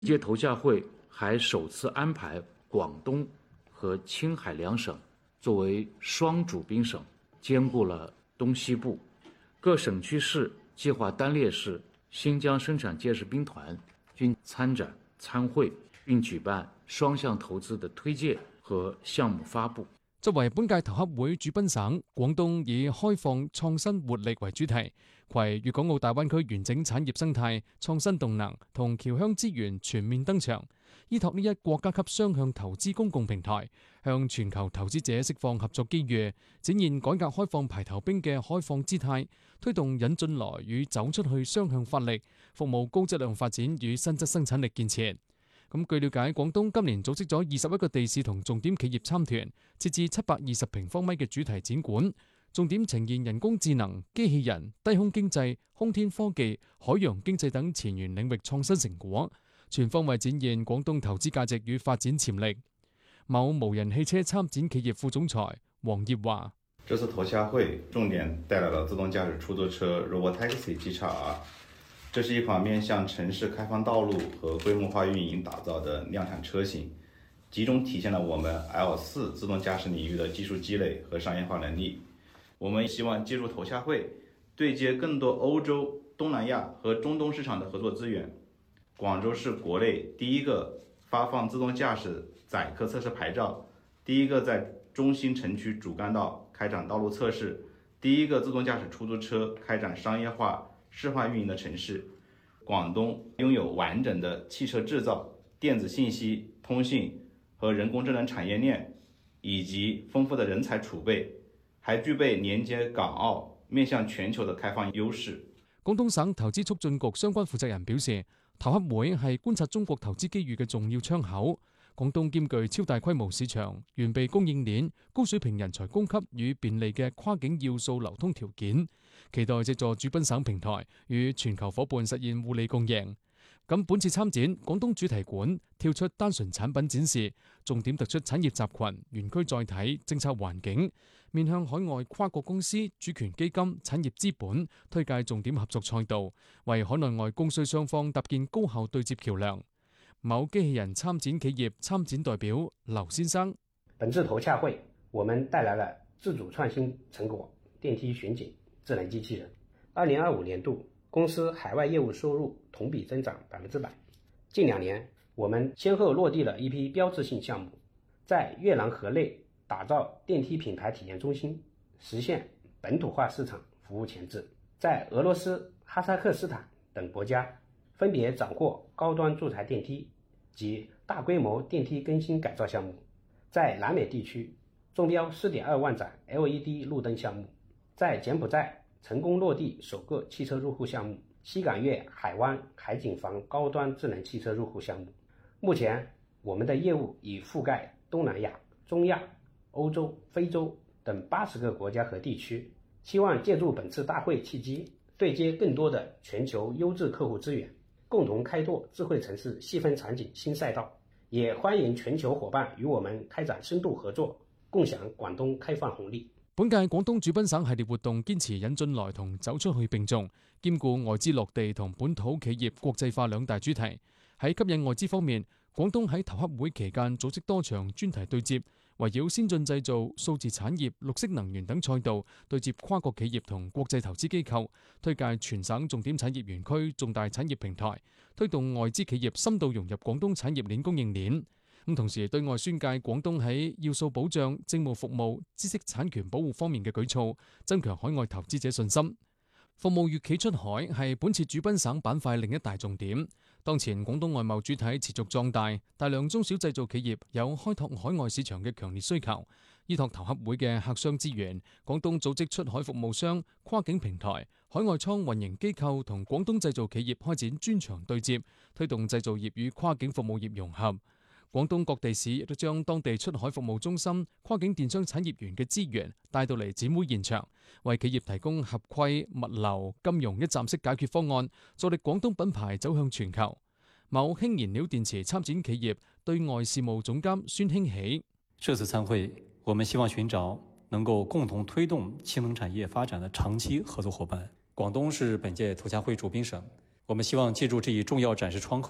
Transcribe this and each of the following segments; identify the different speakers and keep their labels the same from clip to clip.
Speaker 1: 这届头下会还首次安排广东和青海两省作为双主宾省，兼顾了东西部。各省区市计划单列市新疆生产建设兵团均参展参会，并舉辦雙向投資的推介和項目發布。
Speaker 2: 作為本屆頭洽會主賓省，廣東以開放創新活力為主題，攜粵港澳大灣區完整產業生態、創新動能同僑鄉資源全面登場，依託呢一國家級雙向投資公共平台，向全球投資者釋放合作機遇，展現改革開放排頭兵嘅開放姿態，推動引進來與走出去雙向發力，服務高質量發展與新質生產力建設。咁據了解，廣東今年組織咗21個地市同重點企業參團，設置720平方米嘅主題展館，重點呈現人工智能、機器人、低空經濟、空天科技、海洋經濟等前沿領域創新成果，全方位展現廣東投資價值與發展潛力。某無人汽車參展企業副總裁黃業話：
Speaker 3: 這次頭下會重點帶來了自動駕駛出租車 Robotaxi GXR。這是一款面向城市開放道路和規模化運營打造的量產車型，集中體現了我們 L4 自動駕駛領域的技術積累和商業化能力。我們希望借助頭下會對接更多歐洲、東南亞和中東市場的合作資源。廣州是國內第一個發放自動駕駛載客測試牌照，第一個在中心城區主幹道開展道路測試，第一個自動駕駛出租車開展商業化示範運營的城市。廣東擁有完整的汽車製造、電子信息、通信和人工智能產業鏈，以及豐富的人才儲備，還具備連接港澳、面向全球的開放優勢。
Speaker 2: 廣東省投資促進局相關負責人表示，頭洽會係觀察中國投資機遇嘅重要窗口。廣東兼具超大規模市場、完備供應鏈、高水平人才供給與便利嘅跨境要素流通條件，期待藉助主賓省平台與全球夥伴實現互利共贏。咁本次參展，廣東主題館跳出單純產品展示，重點突出產業集群、園區載體、政策環境，面向海外跨國公司、主權基金、產業資本，推介重點合作賽道，為海內外供需雙方搭建高效對接橋梁。某機器人參展企業參展代表劉先生：
Speaker 4: 本次頭洽會，我們帶來了自主創新成果電梯巡警智能機器人。2025年度公司海外業務收入同比增長100%。近2年，我們先後落地了一批標誌性項目，在越南河內打造電梯品牌體驗中心，實現本土化市場服務前置；在俄羅斯、哈薩克斯坦等國家，分別斬獲高端住宅電梯及大規模電梯更新改造項目；在南美地區中標4.2萬盞 LED 路燈項目；在柬埔寨成功落地首個汽車入戶項目，西港粵海灣海景房高端智能汽車入戶項目。目前，我們的業務已覆蓋東南亞、中亞、歐洲、非洲等80個國家和地區，希望借助本次大會契機，對接更多的全球優質客戶資源，共同開拓智慧城市細分場景新賽道，也歡迎全球夥伴與我們開展深度合作，共享廣東開放紅利。
Speaker 2: 本屆廣東主賓省系列活動堅持引進來同走出去並重，兼顧外資落地同本土企業國際化兩大主題。喺吸引外資方面，廣東喺頭洽會期間組織多場專題對接，圍繞先進製造、數字產業、綠色能源等賽道對接跨國企業同國際投資機構，推介全省重點產業園區重大產業平台，推動外資企業深度融入廣東產業鏈供應鏈。同時對外宣介廣東喺要素保障、政務服務、知識產權保護方面嘅舉措，增強海外投資者信心。服務粵企出海係本次主賓省板塊另一大重點。當前廣東外貿主體持續壯大，大量中小製造企業有開拓海外市場嘅強烈需求。依託頭洽會嘅客商資源，廣東組織出海服務商、跨境平台、海外倉運營機構同廣東製造企業開展專場對接，推動製造業與跨境服務業融合。廣東各地市亦都將當地出海服務中心、跨境電商產業園嘅資源帶到嚟展會現場，為企業提供合規、物流、金融一站式解決方案，助力廣東品牌走向全球。某氫燃料電池參展企業對外事務總監孫興喜：
Speaker 5: 這次參會，我們希望尋找能夠共同推動氫能產業發展的長期合作夥伴。廣東是本屆頭洽會主賓省，我們希望借助這一重要展示窗口，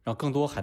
Speaker 5: 让更多海